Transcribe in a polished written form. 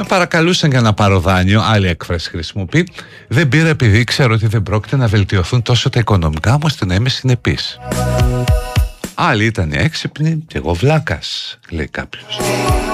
παρακαλούσαν για να πάρω δάνειο, άλλη έκφραση χρησιμοποιεί. Δεν πήρα επειδή ξέρω ότι δεν πρόκειται να βελτιωθούν τόσο τα οικονομικά μου ώστε να είμαι συνεπής. Άλλοι ήταν έξυπνοι και εγώ βλάκας, λέει κάποιος.